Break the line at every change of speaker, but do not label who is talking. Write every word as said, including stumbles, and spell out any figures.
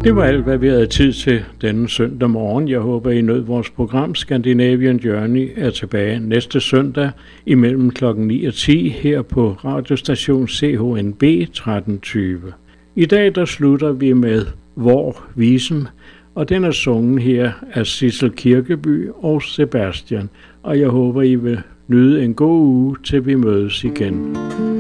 Det var alt, hvad vi havde tid til denne søndag morgen. Jeg håber, I nød vores program. Scandinavian Journey er tilbage næste søndag imellem klokken ni og ti her på radiostation C H N B tretten tyve. I dag der slutter vi med Hvor Visen, og den er sunget her af Sissel Kirkeby og Sebastian. Og jeg håber, I vil nyde en god uge, til vi mødes igen.